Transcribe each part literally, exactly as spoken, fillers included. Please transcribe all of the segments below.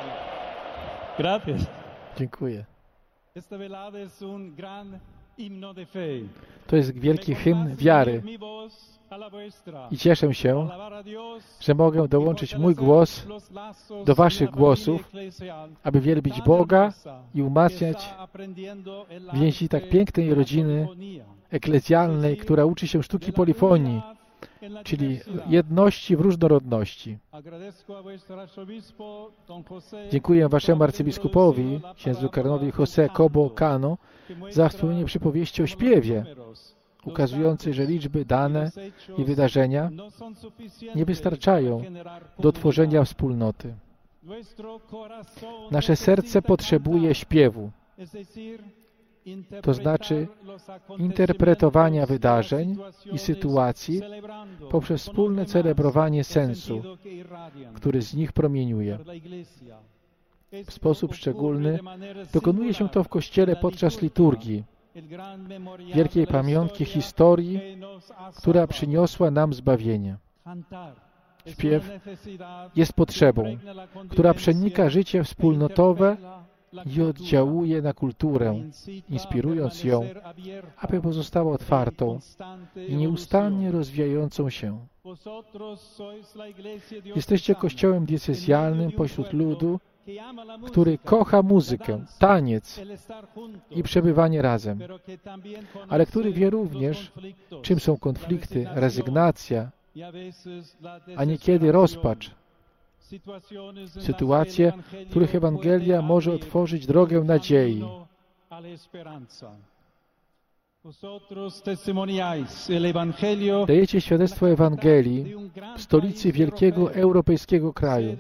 Gracias. Dziękuję. Esta velada es un gran himno de fe. To jest wielki hymn wiary i cieszę się, że mogę dołączyć mój głos do waszych głosów, aby wielbić Boga i umacniać więzi tak pięknej rodziny eklezjalnej, która uczy się sztuki polifonii, czyli jedności w różnorodności. Dziękuję waszemu arcybiskupowi, księdzu kardynalowi José Cobo Cano, za wspomnienie przypowieści o śpiewie, ukazującej, że liczby, dane i wydarzenia nie wystarczają do tworzenia wspólnoty. Nasze serce potrzebuje śpiewu, to znaczy interpretowania wydarzeń i sytuacji poprzez wspólne celebrowanie sensu, który z nich promieniuje. W sposób szczególny dokonuje się to w Kościele podczas liturgii, wielkiej pamiątki historii, która przyniosła nam zbawienie. Śpiew jest potrzebą, która przenika życie wspólnotowe i oddziałuje na kulturę, inspirując ją, aby pozostała otwartą i nieustannie rozwijającą się. Jesteście kościołem diecezjalnym pośród ludu, który kocha muzykę, taniec i przebywanie razem, ale który wie również, czym są konflikty, rezygnacja, a niekiedy rozpacz. Sytuacje, w których Ewangelia może otworzyć drogę nadziei. Dajecie świadectwo Ewangelii w stolicy wielkiego europejskiego kraju,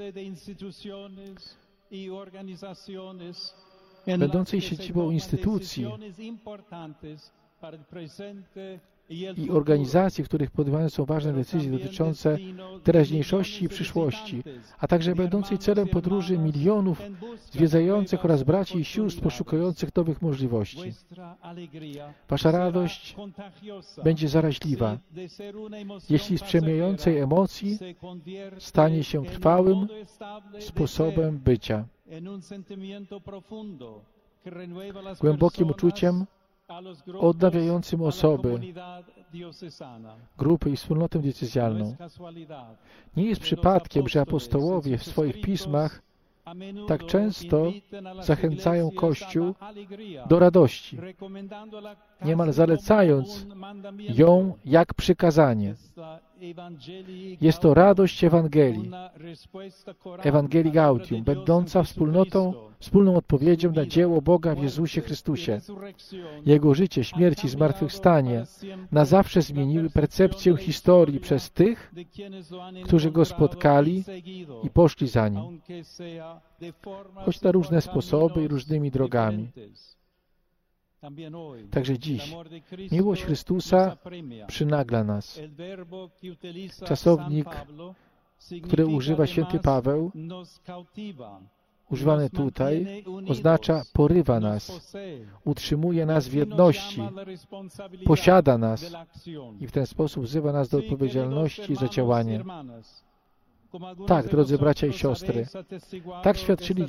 będącej siedzibą instytucji i organizacji, w których podejmowane są ważne decyzje dotyczące teraźniejszości i przyszłości, a także będącej celem podróży milionów zwiedzających oraz braci i sióstr poszukujących nowych możliwości. Wasza radość będzie zaraźliwa, jeśli z przemijającej emocji stanie się trwałym sposobem bycia, głębokim uczuciem odnawiającym osoby, grupy i wspólnotę diecezjalną. Nie jest przypadkiem, że apostołowie w swoich pismach tak często zachęcają Kościół do radości, niemal zalecając ją jak przykazanie. Jest to radość Ewangelii, Ewangelii Gaudium, będąca wspólnotą, wspólną odpowiedzią na dzieło Boga w Jezusie Chrystusie. Jego życie, śmierć i zmartwychwstanie na zawsze zmieniły percepcję historii przez tych, którzy Go spotkali i poszli za Nim, choć na różne sposoby i różnymi drogami. Także dziś miłość Chrystusa przynagla nas. Czasownik, który używa święty Paweł, używany tutaj, oznacza porywa nas, utrzymuje nas w jedności, posiada nas i w ten sposób wzywa nas do odpowiedzialności za działanie. Tak, drodzy bracia i siostry, tak świadczyli